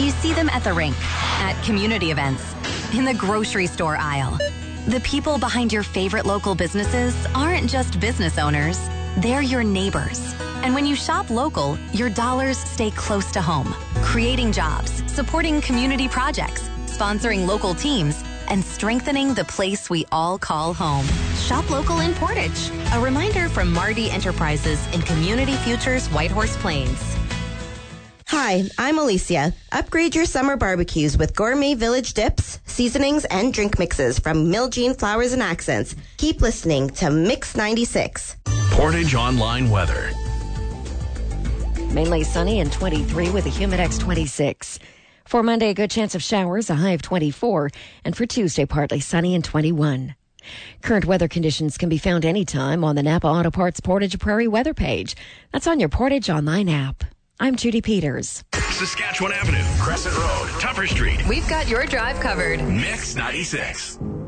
You see them at the rink, at community events, in the grocery store aisle. The people behind your favorite local businesses aren't just business owners, they're your neighbors. And when you shop local, your dollars stay close to home, creating jobs, supporting community projects, sponsoring local teams, and strengthening the place we all call home. Shop local in Portage. A reminder from Marty Enterprises in Community Futures Whitehorse Plains. Hi, I'm Alicia. Upgrade your summer barbecues with gourmet village dips, seasonings, and drink mixes from Miljean Flowers and Accents. Keep listening to Mix 96. Portage Online Weather. Mainly sunny and 23 with a Humidex 26. For Monday, a good chance of showers, a high of 24. And for Tuesday, partly sunny and 21. Current weather conditions can be found anytime on the Napa Auto Parts Portage Prairie weather page. That's on your Portage Online app. I'm Judy Peters. Saskatchewan Avenue, Crescent Road, Tupper Street. We've got your drive covered. Mix 96.